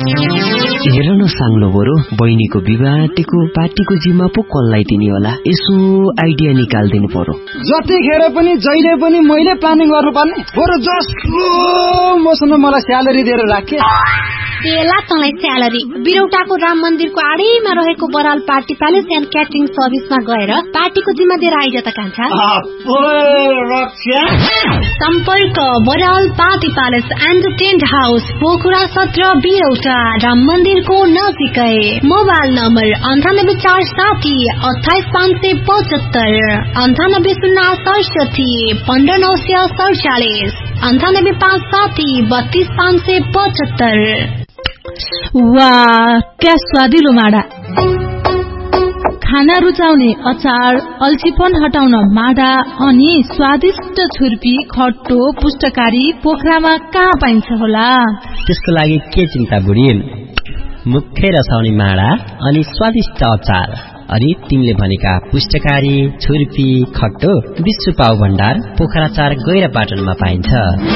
हेर न साङ्लो बरु बहिनीको विवाहको पार्टीको जिम्मा पो कसलाई दिने होला, यसो आइडिया निकाल्दिनु पर्यो। जतिखेर पनि जहिले पनि मैले प्लानिङ गर्नुपर्ने, बरु जसको मसँग मलाई स्यालेरी दिएर राखे। तेला तँलाई स्यालेरी बिरौटाको राम मन्दिरको आडैमा रहेको Baral party palace and catering सर्भिसमा गएर पार्टीको जिम्मा दिएर आइज त कान्छा। सम्पर्क Baral party palace and tent house, Pokhara 17 बिरौटा, Ram मन्दिरको नजिकै। Mobile number 9847 28575, 9806 15947, 98570 32575। वाह, क्या स्वादिलो माडा! खाना रुचाउने अचार, अल्छीपन हटाउन माडा अनि स्वादिष्ट छुर्पी, खट्टो, पुष्टकारी पोखरामा कहाँ पाइन्छ होला? त्यसको लागि के चिन्ता बुढी, मुखै रसाउने माडा अनि स्वादिष्ट अचार अनि तिमीले भनेका पुष्टकारी, छुर्पी, खट्टो विश्व पाउ भण्डार पोखरा 4 गैरापाटनमा पाइन्छ।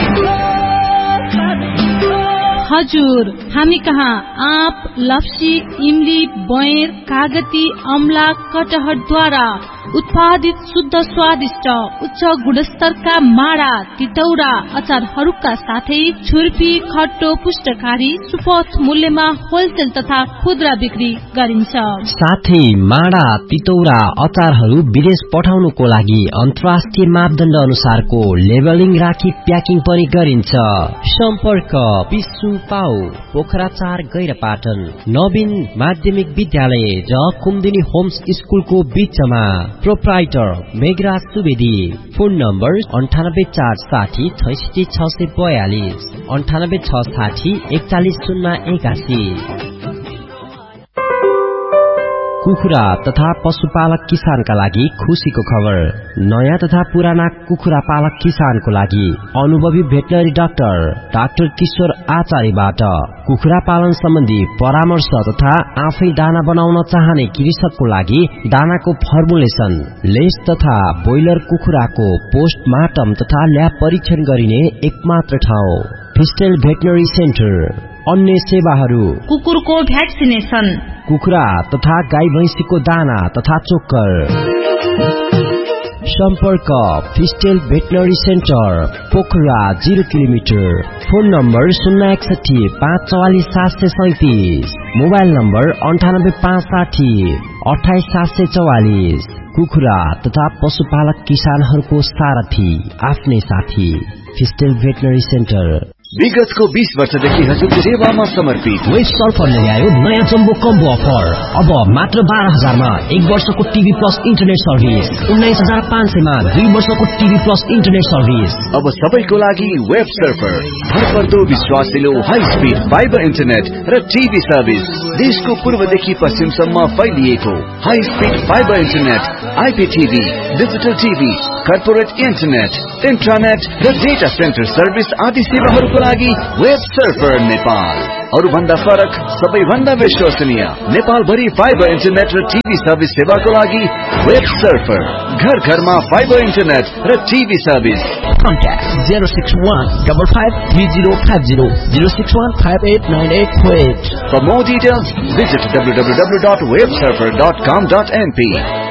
हजुर, हामी कहाँ आँप, लप्सी, इमली, बयर, कागती, अमला, कटहरद्वारा उत्पादित शुद्ध स्वादिष्ट उच्च गुणस्तरका माडा, तितौरा, अचारहरूका साथै छुर्पी, खट्टो, पुष्टकारी सुपथ मूल्यमा होलसेल तथा खुद्रा बिक्री गरिन्छ। साथै माडा, तितौरा, अचारहरू विदेश पठाउनुको लागि अन्तर्राष्ट्रिय मापदण्ड अनुसारको लेबलिङ राखी प्याकिङ पनि गरिन्छ। सम्पर्क विश्व पाउ पोखरा 4 गैरापाटन, नवीन माध्यमिक विद्यालय र कुमुदिनी होम्स स्कुलको बीचमा। Proprietor Meghraj Subedi. Phone number 9846 66642, 98660 41081। कुखुरा तथा पशुपालक किसानका लागि खुशीको खबर। नयाँ तथा पुराना कुखुरा पालक किसानको लागि अनुभवी भेटनरी डाक्टर किशोर आचार्यबाट कुखुरा पालन सम्बन्धी परामर्श तथा आफै दाना बनाउन चाहने कृषकको लागि दानाको फर्मुलेसन, लेस तथा बोइलर कुखुराको पोस्टमार्टम तथा ल्याब परीक्षण गरिने एकमात्र ठाउँ फिस्टेल भेटनरी सेन्टर। अन्य सेवाहरू कुकुरको भ्याक्सिनेसन, कुखुरा तथा गाई भैंसीको दाना तथा चोक्कर। सम्पर्क फिस्टेल veterinary centre, Pokhara 0 kilometre. Phone number 061 544 737, mobile number 9856 28744। कुखुरा तथा पशुपालक किसानहरूको सारथी, आफ्नै साथी, फिस्टेल भेटनरी सेन्टर। विगतको 20 वर्षदेखि हजुरको सेवामा समर्पित वेस्ट सर्फरले ल्यायो नयाँ जम्बो कम्बो अफर। अब मात्र 12,000 मा 1 वर्षको टिभी प्लस इन्टरनेट सर्भिस, 19,500 मा 2 वर्षको टिभी प्लस इन्टरनेट सर्भिस। अब सबैको लागि वेब सर्फर, भरपर्दो विश्वासिलो हाई स्पिड फाइबर इन्टरनेट र टिभी सर्भिस। देशको पूर्वदेखि पश्चिमसम्म फैलिएको high speed fibre internet, आइपीटीभी, digital TV, corporate internet, इन्ट्रानेट र डेटा सेन्टर सर्भिस आदि सेवाहरूको लागि वेब सर्फर नेपाल। अरु भन्दा फरक, सबैभन्दा विश्वसनीय, नेपाल भरि फाइबर इन्टरनेट र टिभी सर्भिस सेवाको लागि वेब सर्फर। घर घरमा फाइबर इन्टरनेट र TV service. Contact 061553050, 061589848. For more details, visit www.websurfer.com.np.